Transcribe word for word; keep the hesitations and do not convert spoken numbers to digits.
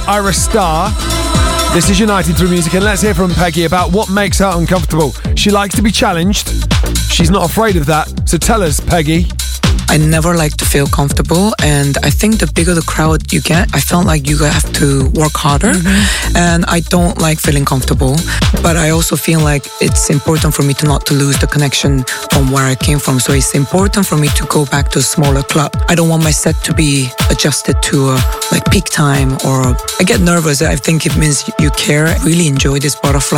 Ira Starr. This is United Through Music, and let's hear from Peggy about what makes her uncomfortable. She likes to be challenged. She's not afraid of that. So tell us, Peggy. I never like to feel comfortable, and I think the bigger the crowd you get, I felt like you have to work harder, mm-hmm. and I don't like feeling comfortable, but I also feel like it's important for me to not to lose the connection from where I came from. So it's important for me to go back to a smaller club. I don't want my set to be adjusted to a, like peak time, or I get nervous. I think it means you care. I really enjoy this butterfly